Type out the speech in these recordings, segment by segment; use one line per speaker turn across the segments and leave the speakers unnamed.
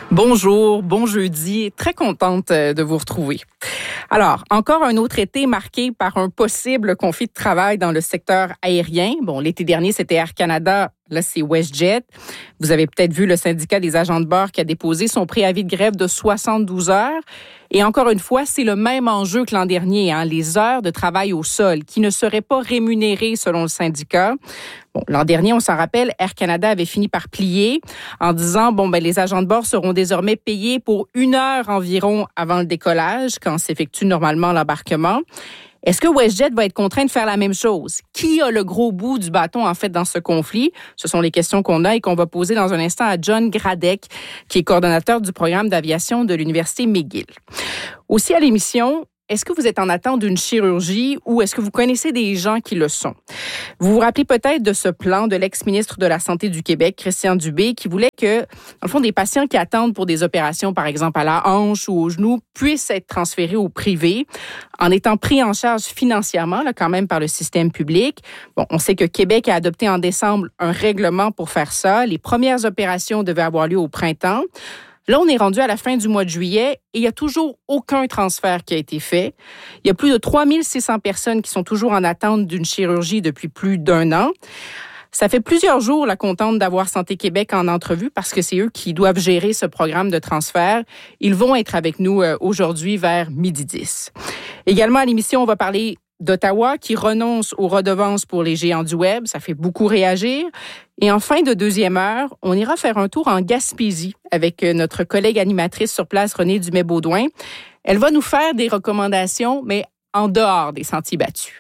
Bonjour, bon jeudi, très contente de vous retrouver. Alors, encore un autre été marqué par un possible conflit de travail dans le secteur aérien. Bon, l'été dernier, c'était Air Canada. Là, c'est WestJet. Vous avez peut-être vu le syndicat des agents de bord qui a déposé son préavis de grève de 72 heures. Et encore une fois, c'est le même enjeu que l'an dernier, les heures de travail au sol qui ne seraient pas rémunérées selon le syndicat. Bon, l'an dernier, on s'en rappelle, Air Canada avait fini par plier en disant, les agents de bord seront désormais payés pour 1 heure environ avant le décollage, quand s'effectue normalement l'embarquement. Est-ce que WestJet va être contraint de faire la même chose? Qui a le gros bout du bâton, en fait, dans ce conflit? Ce sont les questions qu'on a et qu'on va poser dans un instant à John Gradec, qui est coordonnateur du programme d'aviation de l'Université McGill. Aussi à l'émission, est-ce que vous êtes en attente d'une chirurgie ou est-ce que vous connaissez des gens qui le sont? Vous vous rappelez peut-être de ce plan de l'ex-ministre de la Santé du Québec, Christian Dubé, qui voulait que, dans le fond, des patients qui attendent pour des opérations, par exemple à la hanche ou au genou, puissent être transférés au privé en étant pris en charge financièrement, quand même, par le système public. Bon, on sait que Québec a adopté en décembre un règlement pour faire ça. Les premières opérations devaient avoir lieu au printemps. Là, on est rendu à la fin du mois de juillet et il n'y a toujours aucun transfert qui a été fait. Il y a plus de 3600 personnes qui sont toujours en attente d'une chirurgie depuis plus d'1 an. Ça fait plusieurs jours qu'on tente d'avoir Santé Québec en entrevue parce que c'est eux qui doivent gérer ce programme de transfert. Ils vont être avec nous aujourd'hui vers 12h10. Également à l'émission, on va parler d'Ottawa qui renonce aux redevances pour les géants du web. Ça fait beaucoup réagir. Et en fin de deuxième heure, on ira faire un tour en Gaspésie avec notre collègue animatrice sur place, Renée Dumais-Baudouin. Elle va nous faire des recommandations, mais en dehors des sentiers battus.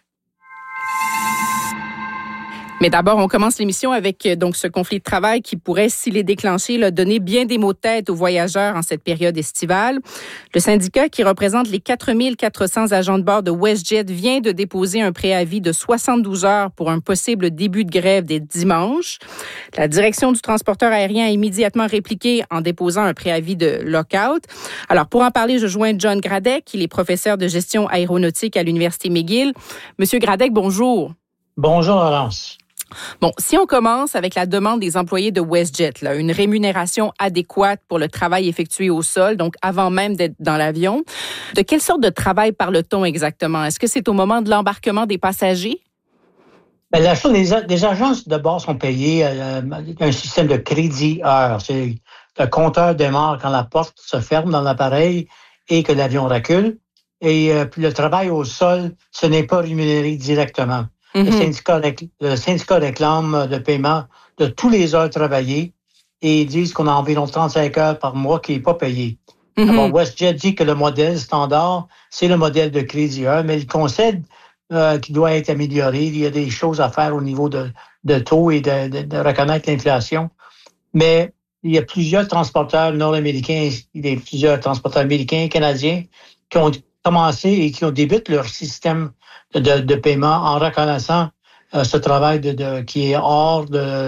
Mais d'abord, on commence l'émission avec donc ce conflit de travail qui pourrait, s'il est déclenché, donner bien des maux de tête aux voyageurs en cette période estivale. Le syndicat qui représente les 4400 agents de bord de WestJet vient de déposer un préavis de 72 heures pour un possible début de grève dès dimanche. La direction du transporteur aérien a immédiatement répliqué en déposant un préavis de lock-out. Alors, pour en parler, je joins John Gradec, il est professeur de gestion aéronautique à l'Université McGill. Monsieur Gradec, bonjour.
Bonjour, Laurence.
Bon, si on commence avec la demande des employés de WestJet, une rémunération adéquate pour le travail effectué au sol, donc avant même d'être dans l'avion, de quelle sorte de travail parle-t-on exactement? Est-ce que c'est au moment de l'embarquement des passagers?
La chose, les agences de bord sont payées un système de crédit heure. C'est le compteur démarre quand la porte se ferme dans l'appareil et que l'avion recule. Et puis le travail au sol, ce n'est pas rémunéré directement. Mm-hmm. Le syndicat réclame le paiement de tous les heures travaillées et ils disent qu'on a environ 35 heures par mois qui n'est pas payé. Mm-hmm. Alors, WestJet dit que le modèle standard, c'est le modèle de crédit heure, mais il concède qu'il doit être amélioré. Il y a des choses à faire au niveau de taux et de reconnaître l'inflation. Mais il y a plusieurs transporteurs nord-américains, il y a plusieurs transporteurs américains et canadiens qui ont commencé et qui ont débuté leur système de paiement en reconnaissant ce travail qui est hors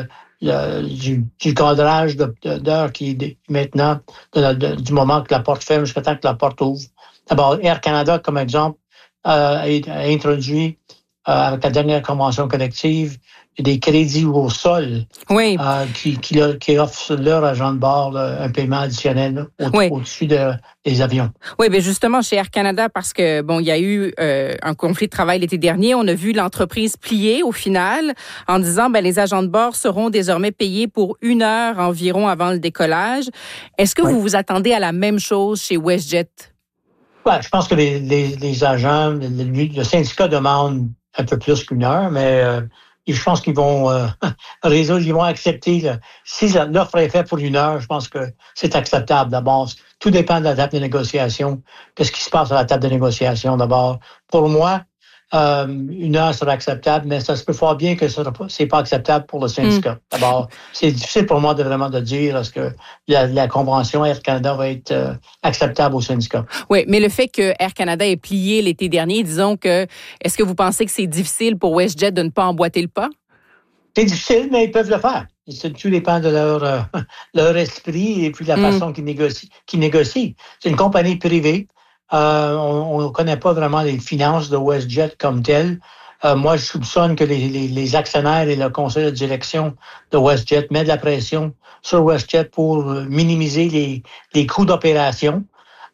du cadrage d'heures qui est maintenant du moment que la porte ferme jusqu'à temps que la porte ouvre. D'abord, Air Canada, comme exemple, a introduit avec la dernière convention collective des crédits au sol qui offrent leurs agents de bord un paiement additionnel au-dessus des avions.
Oui, bien justement, chez Air Canada, parce que il y a eu un conflit de travail l'été dernier, on a vu l'entreprise plier au final en disant les agents de bord seront désormais payés pour 1 heure environ avant le décollage. Est-ce que vous vous attendez à la même chose chez WestJet?
Ouais, je pense que les agents, le syndicat demande un peu plus qu'1 heure, mais je pense qu'ils vont résoudre, ils vont accepter. Si l'offre est faite pour 1 heure, je pense que c'est acceptable d'abord. Tout dépend de la table de négociation. Qu'est-ce qui se passe à la table de négociation d'abord? Pour moi, 1 heure serait acceptable, mais ça se peut fort bien que c'est pas acceptable pour le syndicat. D'abord, c'est difficile pour moi de dire est-ce que la convention Air Canada va être acceptable au syndicat.
Oui, mais le fait que Air Canada ait plié l'été dernier, disons que, est-ce que vous pensez que c'est difficile pour WestJet de ne pas emboîter le pas?
C'est difficile, mais ils peuvent le faire. Tout dépend de leur esprit et puis de la façon qu'ils négocient. C'est une compagnie privée. On ne connaît pas vraiment les finances de WestJet comme telles. Moi, je soupçonne que les actionnaires et le conseil de direction de WestJet mettent de la pression sur WestJet pour minimiser les coûts d'opération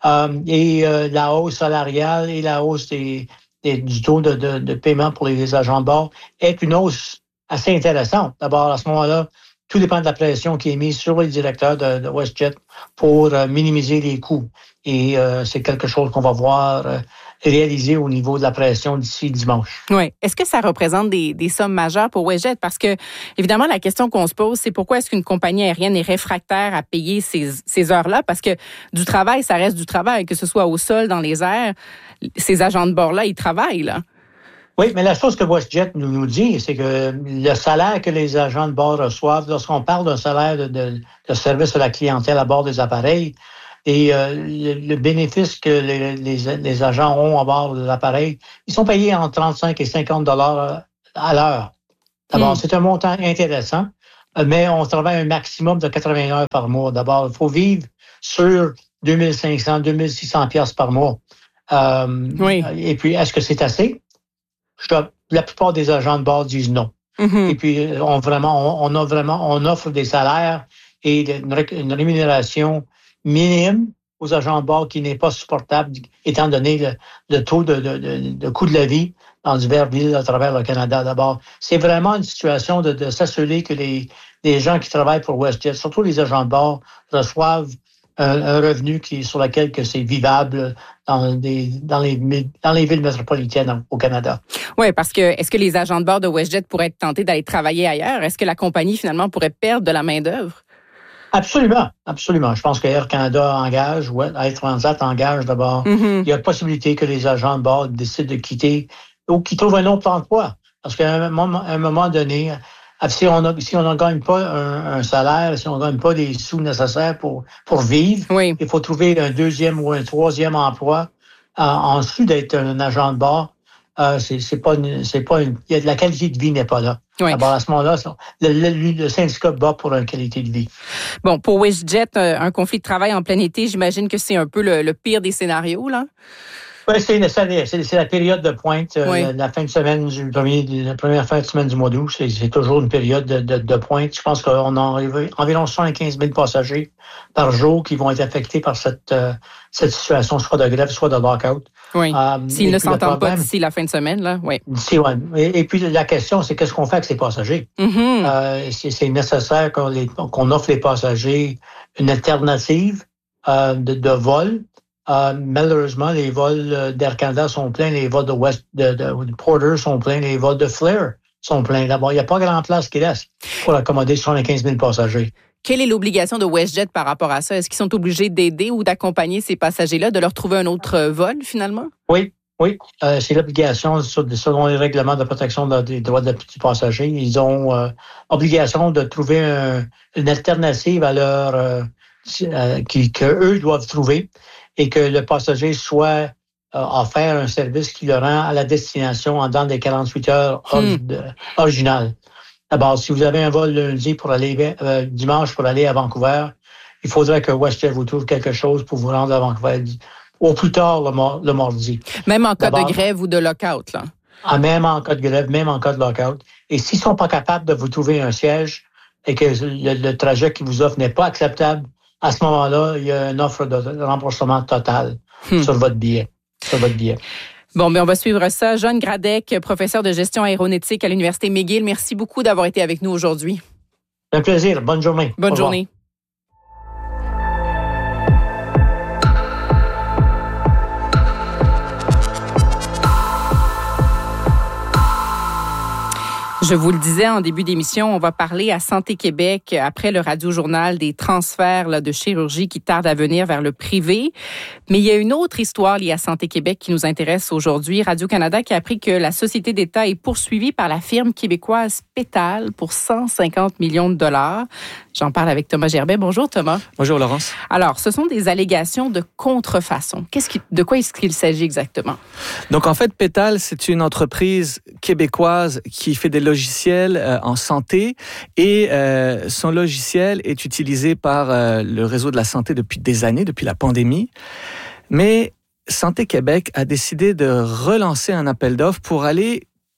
la hausse salariale et la hausse du taux de paiement pour les agents de bord est une hausse assez intéressante. D'abord, à ce moment-là, tout dépend de la pression qui est mise sur les directeurs de WestJet pour minimiser les coûts. Et c'est quelque chose qu'on va voir réaliser au niveau de la pression d'ici dimanche.
Oui. Est-ce que ça représente des sommes majeures pour WestJet? Parce que, évidemment, la question qu'on se pose, c'est pourquoi est-ce qu'une compagnie aérienne est réfractaire à payer ces heures-là? Parce que du travail, ça reste du travail, que ce soit au sol, dans les airs. Ces agents de bord-là, ils travaillent, là.
Oui, mais la chose que WestJet nous dit, c'est que le salaire que les agents de bord reçoivent, lorsqu'on parle d'un salaire de service à la clientèle à bord des appareils, et le bénéfice que les agents ont à bord de l'appareil, ils sont payés entre 35 et 50 $ à l'heure. D'abord, c'est un montant intéressant, mais on travaille un maximum de 80 heures par mois. D'abord, il faut vivre sur 2500, 2600 piastres par mois.
Oui.
Et puis, est-ce que c'est assez? La plupart des agents de bord disent non.
Mm-hmm.
Et puis, on offre des salaires et une rémunération minime aux agents de bord qui n'est pas supportable, étant donné le taux de coût de la vie dans diverses villes à travers le Canada. D'abord, c'est vraiment une situation de s'assurer que les gens qui travaillent pour WestJet, surtout les agents de bord, reçoivent un revenu sur lequel que c'est vivable dans les villes métropolitaines au Canada.
Oui, parce que est-ce que les agents de bord de WestJet pourraient être tentés d'aller travailler ailleurs? Est-ce que la compagnie, finalement, pourrait perdre de la main-d'œuvre?
Absolument, absolument. Je pense que Air Canada engage, Air Transat engage d'abord.
Mm-hmm.
Il y a possibilité que les agents de bord décident de quitter ou qu'ils trouvent un autre emploi. Parce qu'à un moment donné, si on ne gagne pas un salaire, si on ne gagne pas les sous nécessaires pour vivre,
oui.
Il faut trouver un deuxième ou un troisième emploi en dessous d'être un agent de bord. La qualité de vie n'est pas là.
Oui.
D'abord, à ce moment-là, le syndicat bat pour une qualité de vie.
Bon, pour WestJet, un conflit de travail en plein été, j'imagine que c'est un peu le pire des scénarios, là?
Oui, c'est la période de pointe,
oui.
la fin de semaine la première fin de semaine du mois d'août, c'est toujours une période de pointe. Je pense qu'on a environ 75 000 passagers par jour qui vont être affectés par cette situation, soit de grève, soit de lockout.
Oui. S'ils ne s'entendent pas d'ici la fin de semaine, là, oui.
Et puis la question, c'est qu'est-ce qu'on fait avec ces passagers?
Mm-hmm.
C'est nécessaire qu'on offre les passagers une alternative de vol. Malheureusement, les vols d'Air Canada sont pleins, les vols de Porter sont pleins, les vols de Flair sont pleins. D'abord, il n'y a pas grand place qui reste pour accommoder 75 000 passagers.
Quelle est l'obligation de WestJet par rapport à ça? Est-ce qu'ils sont obligés d'aider ou d'accompagner ces passagers-là, de leur trouver un autre vol, finalement?
Oui. C'est l'obligation selon les règlements de protection des droits du passager. Ils ont obligation de trouver une alternative à leur qu'eux doivent trouver et que le passager soit offert un service qui le rend à la destination en dans des 48 heures originales. D'abord, si vous avez un vol lundi pour aller dimanche pour aller à Vancouver, il faudrait que WestJet vous trouve quelque chose pour vous rendre à Vancouver au plus tard le mardi.
Même en cas de grève ou de lockout, là?
Même en cas de grève, même en cas de lockout. Et s'ils ne sont pas capables de vous trouver un siège et que le trajet qu'ils vous offrent n'est pas acceptable, à ce moment-là, il y a une offre de remboursement total sur votre billet.
Bon, mais on va suivre ça. John Gradec, professeur de gestion aéronautique à l'Université McGill, merci beaucoup d'avoir été avec nous aujourd'hui.
Un plaisir. Bonne journée.
Bonne journée. Je vous le disais en début d'émission, on va parler à Santé Québec après le Radio-Journal des transferts de chirurgie qui tardent à venir vers le privé. Mais il y a une autre histoire liée à Santé Québec qui nous intéresse aujourd'hui. Radio-Canada qui a appris que la société d'État est poursuivie par la firme québécoise Pétale pour 150 millions de dollars. J'en parle avec Thomas Gerbet. Bonjour Thomas.
Bonjour Laurence.
Alors, ce sont des allégations de contrefaçon. De quoi est-ce qu'il s'agit exactement?
Donc en fait, Pétale, c'est une entreprise québécoise qui fait des logiciels en santé et son logiciel est utilisé par le réseau de la santé depuis des années, depuis la pandémie. Mais Santé Québec a décidé de relancer un appel d'offres pour aller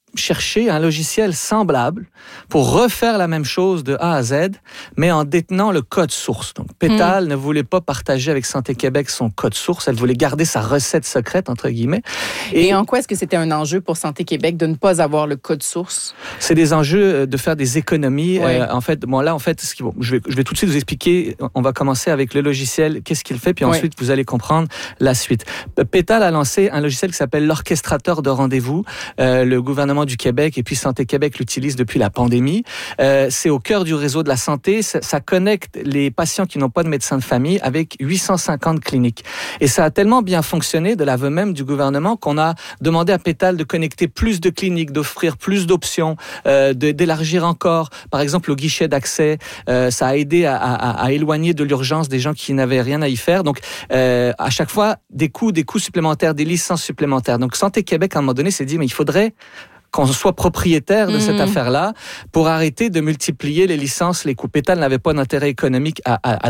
cherché un logiciel semblable pour refaire la même chose de A à Z, mais en détenant le code source. Donc, Pétale ne voulait pas partager avec Santé Québec son code source. Elle voulait garder sa recette secrète, entre guillemets.
Et en quoi est-ce que c'était un enjeu pour Santé Québec de ne pas avoir le code source?
C'est des enjeux de faire des économies.
Ouais.
Je vais tout de suite vous expliquer. On va commencer avec le logiciel, qu'est-ce qu'il fait, puis ensuite, vous allez comprendre la suite. Pétale a lancé un logiciel qui s'appelle l'orchestrateur de rendez-vous. Le gouvernement du Québec et puis Santé Québec l'utilise depuis la pandémie. C'est au cœur du réseau de la santé. Ça connecte les patients qui n'ont pas de médecin de famille avec 850 cliniques. Et ça a tellement bien fonctionné de l'aveu même du gouvernement qu'on a demandé à Pétale de connecter plus de cliniques, d'offrir plus d'options, d'élargir encore, par exemple, le guichet d'accès. Ça a aidé à éloigner de l'urgence des gens qui n'avaient rien à y faire. Donc, à chaque fois, des coûts supplémentaires, des licences supplémentaires. Donc, Santé Québec, à un moment donné, s'est dit, mais il faudrait qu'on soit propriétaire de cette affaire-là pour arrêter de multiplier les licences, les coûts. Pétale n'avait pas d'intérêt économique à